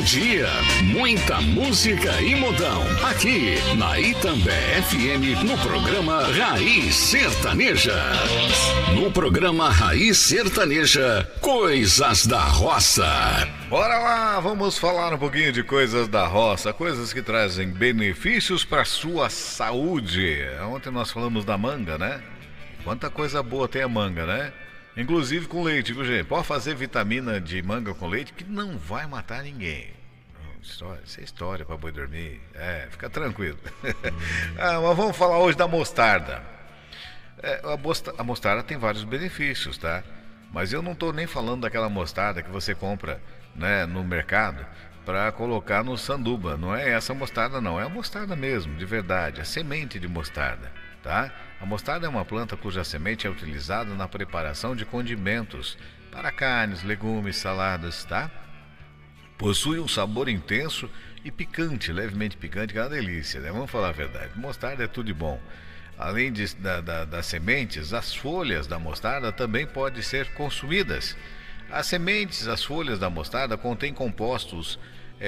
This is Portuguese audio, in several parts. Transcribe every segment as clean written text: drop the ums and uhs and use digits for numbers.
dia, muita música e modão. Aqui na Itambé FM, no programa Raiz Sertaneja. No programa Raiz Sertaneja, Coisas da Roça. Bora lá, vamos falar um pouquinho de coisas da roça, coisas que trazem benefícios para sua saúde. Ontem nós falamos da manga, né? Quanta coisa boa tem a manga, né? Inclusive com leite, viu, gente? Pode fazer vitamina de manga com leite que não vai matar ninguém. Isso é história para boi dormir. Fica tranquilo. Mas vamos falar hoje da mostarda. A mostarda tem vários benefícios, tá? Mas eu não estou nem falando daquela mostarda que você compra, né, no mercado para colocar no sanduba. Não é essa mostarda, não. É a mostarda mesmo, de verdade. A semente de mostarda, tá? A mostarda é uma planta cuja semente é utilizada na preparação de condimentos para carnes, legumes, saladas, tá? Possui um sabor intenso e picante, levemente picante, que é uma delícia, né? Vamos falar a verdade. Mostarda é tudo de bom. Além das sementes, as folhas da mostarda também podem ser consumidas. As sementes, as folhas da mostarda contêm compostos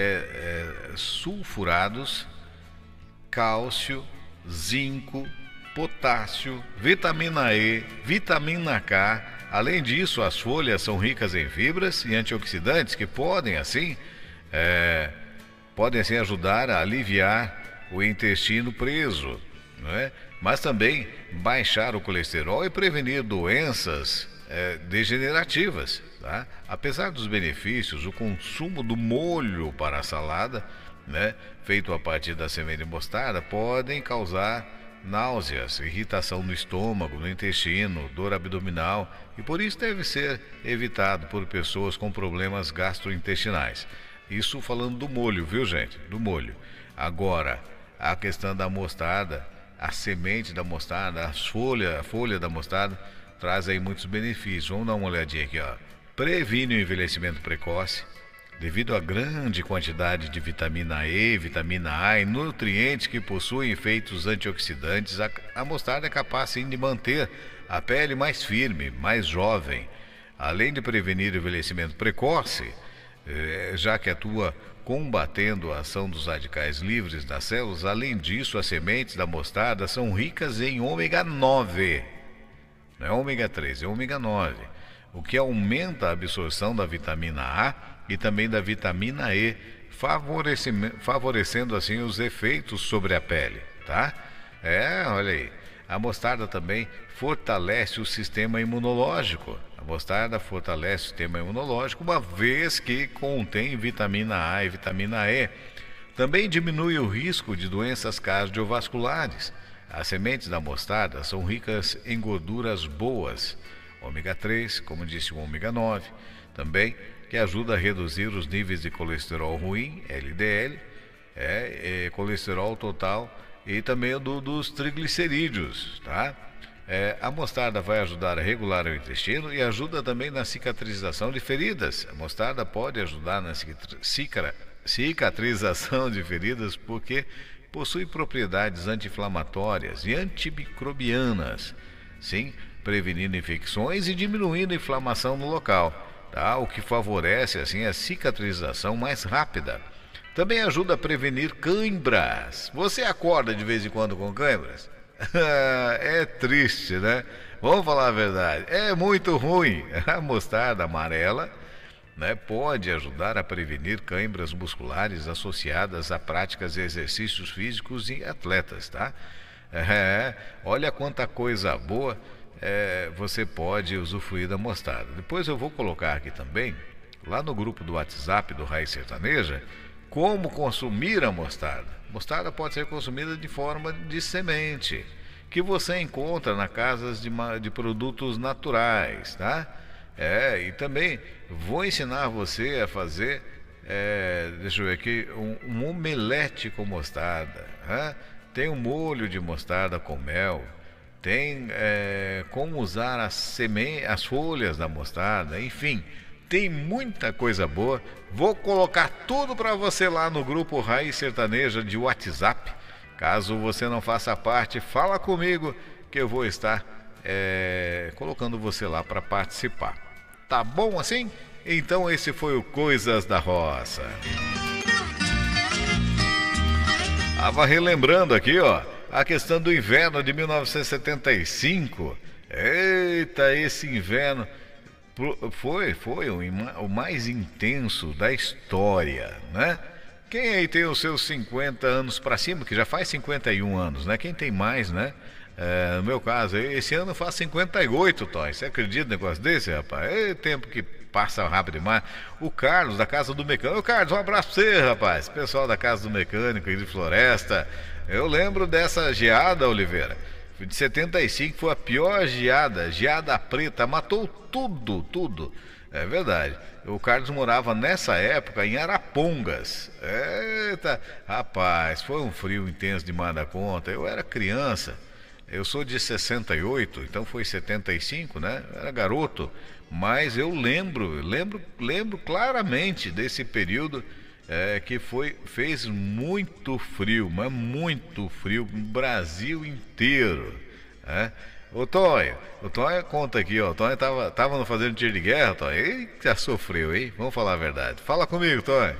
sulfurados, cálcio, zinco, potássio, vitamina E, vitamina K. Além disso, as folhas são ricas em fibras e antioxidantes que podem assim ajudar a aliviar o intestino preso, não é? Mas também baixar o colesterol e prevenir doenças degenerativas, tá? Apesar dos benefícios, o consumo do molho para a salada, né, feito a partir da semente de mostarda, podem causar náuseas, irritação no estômago, no intestino, dor abdominal, e por isso deve ser evitado por pessoas com problemas gastrointestinais. Isso falando do molho, viu, gente? Do molho. Agora, a questão da mostarda, a semente da mostarda, a folha da mostarda traz aí muitos benefícios. Vamos dar uma olhadinha aqui, ó. Previne o envelhecimento precoce. Devido à grande quantidade de vitamina E, vitamina A e nutrientes que possuem efeitos antioxidantes, a mostarda é capaz sim de manter a pele mais firme, mais jovem. Além de prevenir o envelhecimento precoce, já que atua combatendo a ação dos radicais livres das células, além disso, as sementes da mostarda são ricas em ômega 9. Não é ômega 3, é ômega 9, o que aumenta a absorção da vitamina A e também da vitamina E, favorecendo assim os efeitos sobre a pele, tá? Olha aí. A mostarda também fortalece o sistema imunológico. A mostarda fortalece o sistema imunológico, uma vez que contém vitamina A e vitamina E. Também diminui o risco de doenças cardiovasculares. As sementes da mostarda são ricas em gorduras boas, ômega 3, como disse o ômega 9, também, que ajuda a reduzir os níveis de colesterol ruim, LDL, colesterol total e também dos triglicerídeos, tá? A mostarda vai ajudar a regular o intestino e ajuda também na cicatrização de feridas. A mostarda pode ajudar na cicatrização de feridas porque possui propriedades anti-inflamatórias e antimicrobianas, sim, prevenindo infecções e diminuindo a inflamação no local, tá? O que favorece assim a cicatrização mais rápida. Também ajuda a prevenir cãibras. Você acorda de vez em quando com cãibras? É triste, né? Vamos falar a verdade, é muito ruim. A mostarda amarela, né, pode ajudar a prevenir cãibras musculares associadas a práticas de exercícios físicos em atletas, tá? Olha quanta coisa boa você pode usufruir da mostarda. Depois eu vou colocar aqui também, lá no grupo do WhatsApp do Raiz Sertaneja, como consumir a mostarda. Mostarda pode ser consumida de forma de semente, que você encontra nas casas de produtos naturais, tá? E também vou ensinar você a fazer, deixa eu ver aqui, um omelete com mostarda. Tem um molho de mostarda com mel, tem como usar as folhas da mostarda, enfim, tem muita coisa boa. Vou colocar tudo para você lá no grupo Raiz Sertaneja de WhatsApp. Caso você não faça parte, fala comigo que eu vou estar colocando você lá para participar. Tá bom assim? Então esse foi o Coisas da Roça. Tava relembrando aqui, ó, a questão do inverno de 1975. Eita, esse inverno foi o mais intenso da história, né? Quem aí tem os seus 50 anos pra cima, que já faz 51 anos, né? Quem tem mais, né? No meu caso, esse ano faz 58, Toy. Você acredita num negócio desse, rapaz? É tempo que passa rápido demais. O Carlos, da Casa do Mecânico. Ô, Carlos, um abraço pra você, rapaz. Pessoal da Casa do Mecânico aí de Floresta. Eu lembro dessa geada, Oliveira. De 75 foi a pior geada preta, matou tudo. É verdade. O Carlos morava nessa época em Arapongas. Eita, rapaz, foi um frio intenso demais da conta. Eu era criança. Eu sou de 68, então foi 75, né? Eu era garoto, mas eu lembro claramente desse período que fez muito frio, mas muito frio no Brasil inteiro, né? O Tonho conta aqui, ó. O Tonho tava no fazendo tiro de guerra, Tonho. Ele já sofreu, hein? Vamos falar a verdade. Fala comigo, Tonho.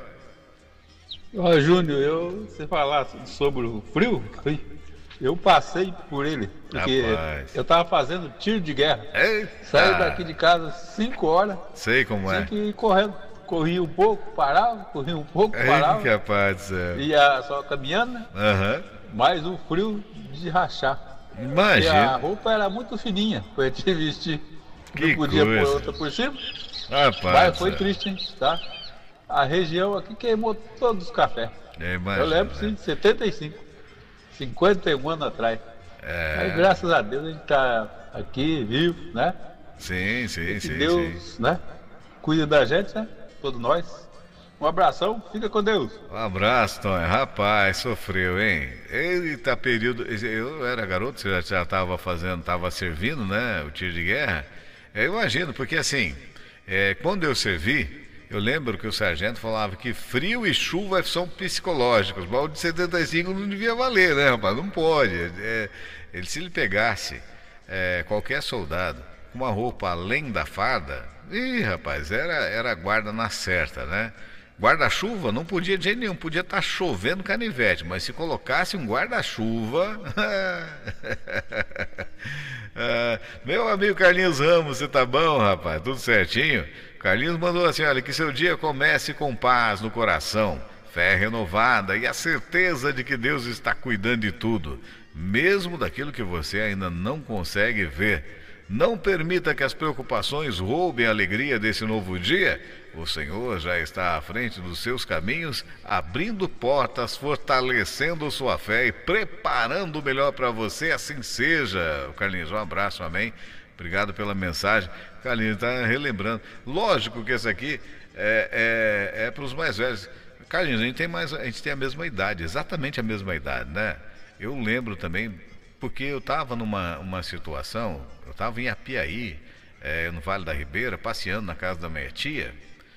Ó, Júnior, você falar sobre o frio, eu passei por ele, porque eu tava fazendo tiro de guerra. Eita. Saí daqui de casa 5 horas. Sei como é. Tinha que ir correndo. Corria um pouco, parava, parava. Capaz do céu. Ia só caminhando, né? Aham. Mas o frio de rachar. Imagina. E a roupa era muito fininha pra gente vestir. Que não podia coisa. pôr outra por cima. Rapaz. Mas foi triste, hein? Tá? A região aqui queimou todos os cafés. Imagina, eu lembro, sim, de 75. 51 anos atrás. Aí, graças a Deus a gente tá aqui, vivo, né? Sim. Deus, né? Cuida da gente, né? Todos nós. Um abração, fica com Deus. Um abraço, Tonho. Rapaz, sofreu, hein? Eita, período. Eu era garoto, você já tava servindo, né? O tiro de guerra. Eu imagino, porque assim, quando eu servi, eu lembro que o sargento falava que frio e chuva são psicológicos. Mas o de 75 não devia valer, né, rapaz? Não pode. Se ele pegasse qualquer soldado com uma roupa além da farda, rapaz, era guarda na certa, né? Guarda-chuva não podia de jeito nenhum, podia estar chovendo canivete, mas se colocasse um guarda-chuva... meu amigo Carlinhos Ramos, você tá bom, rapaz? Tudo certinho? Carlinhos mandou assim, olha, que seu dia comece com paz no coração, fé renovada e a certeza de que Deus está cuidando de tudo, mesmo daquilo que você ainda não consegue ver. Não permita que as preocupações roubem a alegria desse novo dia. O Senhor já está à frente dos seus caminhos, abrindo portas, fortalecendo sua fé e preparando o melhor para você. Assim seja. Carlinhos, um abraço, amém. Obrigado pela mensagem. Carlinhos está relembrando. Lógico que esse aqui é para os mais velhos. Carlinhos, a gente tem a mesma idade, exatamente a mesma idade, né? Eu lembro também, porque eu estava numa situação, eu estava em Apiaí, no Vale da Ribeira, passeando na casa da minha tia,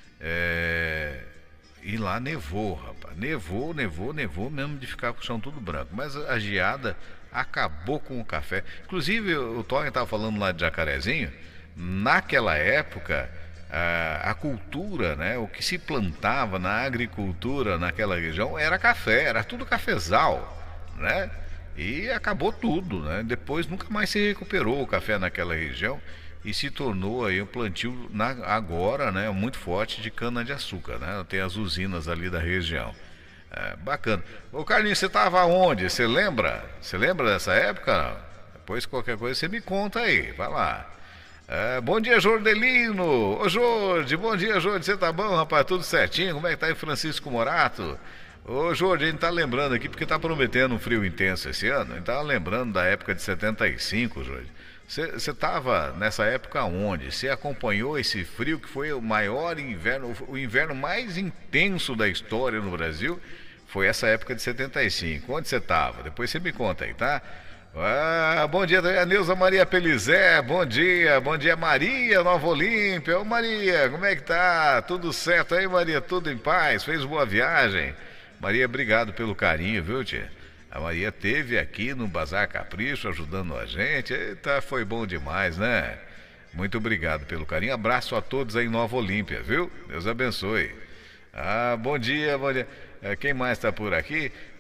e lá nevou, rapaz. Nevou mesmo de ficar com o chão tudo branco. Mas a geada acabou com o café. Inclusive, o Tonho estava falando lá de Jacarezinho, naquela época, a cultura, né, o que se plantava na agricultura naquela região era café, era tudo cafezal, né? E acabou tudo, né? Depois nunca mais se recuperou o café naquela região e se tornou aí um plantio agora, né, muito forte de cana-de-açúcar, né? Tem as usinas ali da região. Bacana. Ô Carlinhos, você estava onde? Você lembra? Você lembra dessa época? Depois qualquer coisa você me conta aí, vai lá. Bom dia, Jordelino. Ô Jorge, bom dia, Jorge. Você tá bom, rapaz? Tudo certinho? Como é que tá aí Francisco Morato? Ô Jorge, a gente tá lembrando aqui porque tá prometendo um frio intenso esse ano. A gente tá lembrando da época de 75, Jorge. Você estava nessa época onde? Você acompanhou esse frio que foi o maior inverno, o inverno mais intenso da história no Brasil? Foi essa época de 75. Onde você estava? Depois você me conta aí, tá? Bom dia, a Neuza Maria Pelizé, bom dia Maria, Nova Olímpia. Ô Maria, como é que tá? Tudo certo aí, Maria? Tudo em paz? Fez boa viagem? Maria, obrigado pelo carinho, viu, tia? A Maria esteve aqui no Bazar Capricho ajudando a gente. Eita, foi bom demais, né? Muito obrigado pelo carinho. Abraço a todos aí em Nova Olímpia, viu? Deus abençoe. Bom dia. Quem mais está por aqui?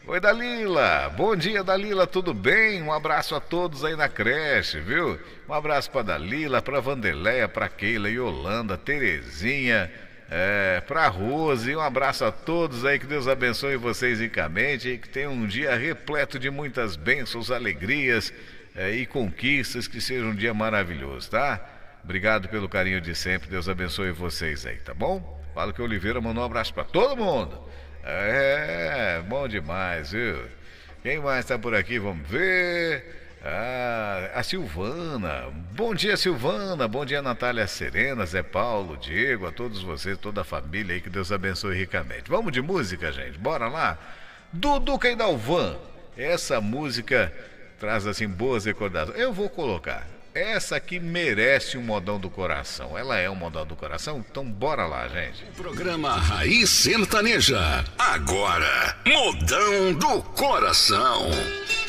Oi, Dalila. Bom dia, Dalila. Tudo bem? Um abraço a todos aí na creche, viu? Um abraço pra Dalila, pra Vanderleia, pra Keila, Yolanda, Terezinha, pra Rose. Um abraço a todos aí. Que Deus abençoe vocês ricamente e que tenham um dia repleto de muitas bênçãos, alegrias e conquistas. Que seja um dia maravilhoso, tá? Obrigado pelo carinho de sempre. Deus abençoe vocês aí, tá bom? Falo que Oliveira mandou um abraço pra todo mundo. Bom demais, viu? Quem mais tá por aqui? Vamos ver. A Silvana. Bom dia, Silvana. Bom dia, Natália Serena, Zé Paulo, Diego, a todos vocês, toda a família aí, que Deus abençoe ricamente. Vamos de música, gente? Bora lá? Duduca e Dalvan. Essa música traz assim boas recordações. Eu vou colocar. Essa aqui merece um modão do coração. Ela é um modão do coração, então bora lá, gente. Programa Raiz Sertaneja. Agora, modão do coração.